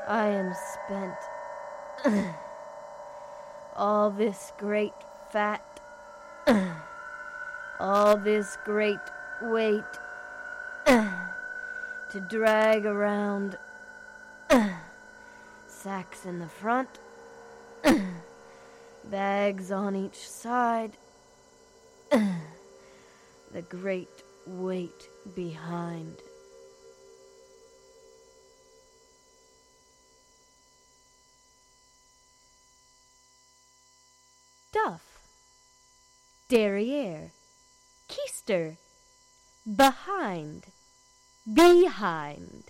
I am spent. All this great fat, all this great weight to drag around, sacks in the front, bags on each side, the great weight behind. Duff, derriere, keister, behind, behind.